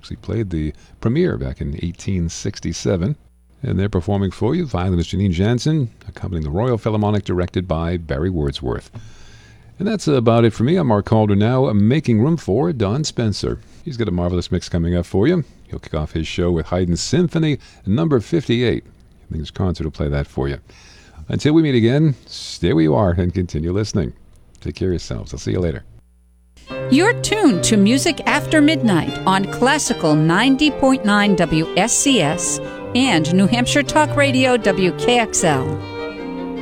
Actually played the premiere back in 1867. And they're performing for you, violinist Janine Jansen, accompanying the Royal Philharmonic, directed by Barry Wordsworth. And that's about it for me. I'm Mark Calder now. I'm making room for Don Spencer. He's got a marvelous mix coming up for you. He'll kick off his show with Haydn's Symphony number 58. I think his concert will play that for you. Until we meet again, stay where you are and continue listening. Take care of yourselves. I'll see you later. You're tuned to Music After Midnight on Classical 90.9 WSCS and New Hampshire Talk Radio WKXL.